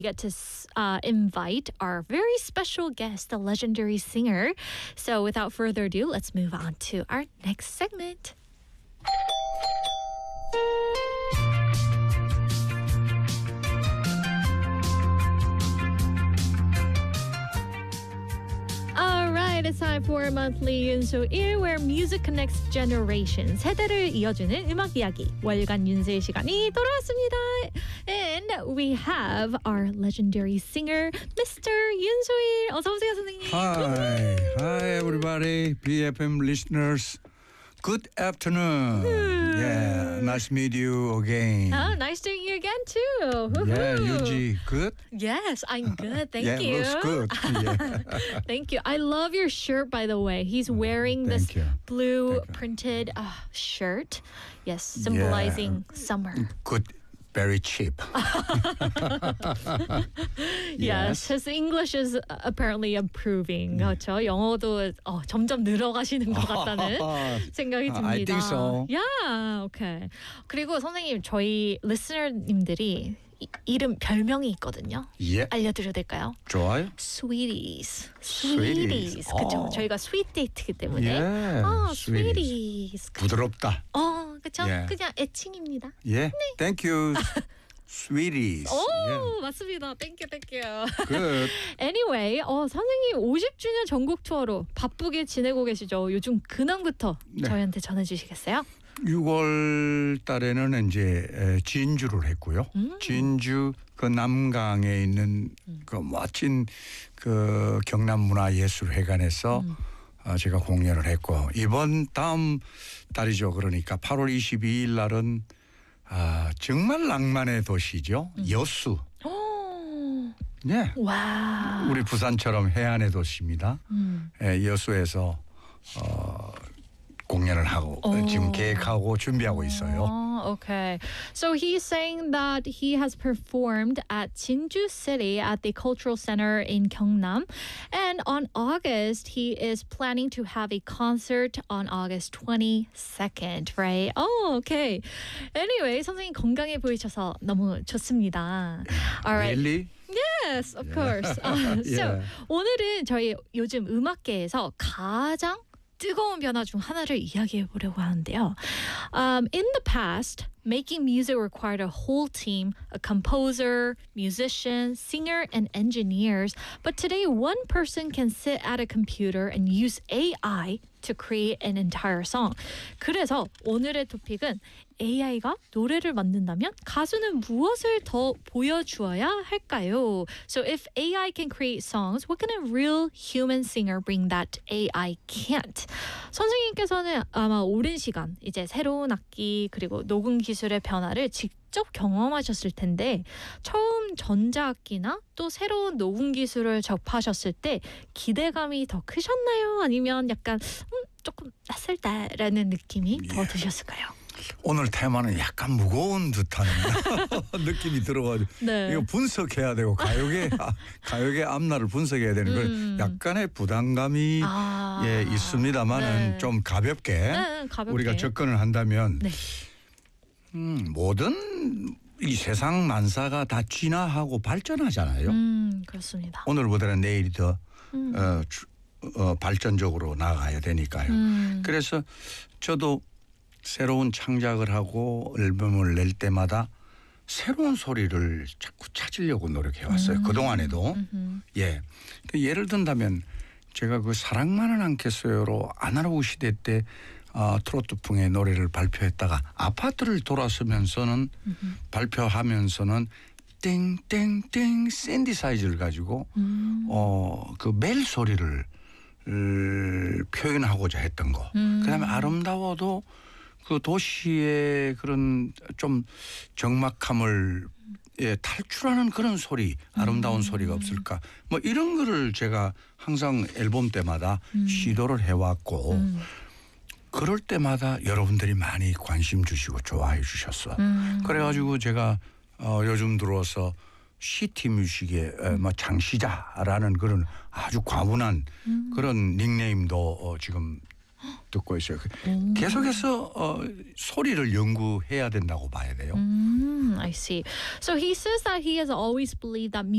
get to invite our very special guest, the legendary singer. So without further ado, let's move on to our next segment. Alright, it's time for monthly 윤소일 where music connects generations. 세대를 이어주는 음악 이야기. 월간 윤소일 시간이 돌아왔습니다. And we have our legendary singer, Mr. 윤소일. 어서 오세요, 선생님. Hi everybody, BFM listeners. Good afternoon. Yeah, nice to meet you again. Oh, nice to meet you again too. Yeah, Woohoo. Yuji, good? Yes, I'm good. Thank you. Yeah, looks good. Yeah. Thank you. I love your shirt, by the way. He's wearing this thank you. blue Thank you. printed shirt. Yes, symbolizing summer. Good, very cheap. Yes, his English is apparently improving. 그렇죠? 영어도 점점 늘어가시는 것 같다는 생각이 듭니다. I think so. Yeah, okay. 그리고 선생님, 저희 리스너님들이 이름 별명이 있거든요. 예. 알려드려도 될까요? 좋아요. Sweeties. Sweeties. 그렇죠. 저희가 스윗 데이트이기 때문에. Yeah, Sweeties. 부드럽다. 그렇죠. Yeah. 그냥 애칭입니다. Yeah, thank you, sweeties. 오, Yeah. 맞습니다. Thank you. Good. Anyway, 선생님 50주년 전국 투어로 바쁘게 지내고 계시죠. 요즘 근황부터 네. 저희한테 전해주시겠어요? 6월 달에는 이제 진주를 했고요. 진주 그 남강에 있는 그 멋진 그 경남문화예술회관에서 제가 공연을 했고 이번 다음 달이죠. 그러니까 8월 22일 날은 정말 낭만의 도시죠. 여수. 네. 와. 우리 부산처럼 해안의 도시입니다. 여수에서 공연을 하고 지금 계획하고 준비하고 있어요. Okay. So he's saying that he has performed at Jinju City at the Cultural Center in Gyeongnam. And on August, he is planning to have a concert on August 22nd, right? Oh, okay. Anyway, 선생님 건강해 보이셔서 너무 좋습니다. All right. Really? Yes, of course. So Yeah. 오늘은 저희 요즘 음악계에서 가장 뜨거운 변화 중 하나를 이야기해 보려고 하는데요. In the past, making music required a whole team, a composer, musician, singer, and engineers. But today, one person can sit at a computer and use AI to create an entire song. 그래서 오늘의 토픽은 AI가 노래를 만든다면 가수는 무엇을 더 보여주어야 할까요? So if AI can create songs, what can a real human singer bring that AI can't? 선생님께서는 아마 오랜 시간 이제 새로운 악기 그리고 녹음 기술의 변화를 직접 경험하셨을 텐데 처음 전자악기나 또 새로운 녹음 기술을 접하셨을 때 기대감이 더 크셨나요? 아니면 약간 조금 낯설다라는 느낌이 더 드셨을까요? 오늘 테마는 약간 무거운 듯한 느낌이 들어가지고 네. 이거 분석해야 되고 가요계 앞날을 분석해야 되는 건 약간의 부담감이 있습니다만은 네. 좀 가볍게 가볍게. 우리가 접근을 한다면 네. 모든 이 세상 만사가 다 진화하고 발전하잖아요. 그렇습니다. 오늘보다는 내일이 더 발전적으로 나가야 되니까요. 그래서 저도 새로운 창작을 하고 앨범을 낼 때마다 새로운 소리를 자꾸 찾으려고 노력해 왔어요. 그동안에도. 예. 예를 든다면 제가 그 사랑만은 않겠어요로 아날로그 시대 때 트로트풍의 노래를 발표했다가 아파트를 돌아서면서는 발표하면서는 땡땡땡 샌디사이즈를 가지고 그 멜 소리를 표현하고자 했던 거. 그다음에 아름다워도 그 도시의 그런 좀 적막함을 탈출하는 그런 소리, 아름다운 소리가 없을까. 뭐 이런 거를 제가 항상 앨범 때마다 시도를 해왔고 그럴 때마다 여러분들이 많이 관심 주시고 좋아해 주셨어. 그래가지고 제가 요즘 들어서 시티 뮤직의 장시자라는 그런 아주 과분한 그런 닉네임도 지금 듣고 있어요. 계속해서 소리를 연구해야 된다고 봐야 돼요. I see. So he says that he has always believed that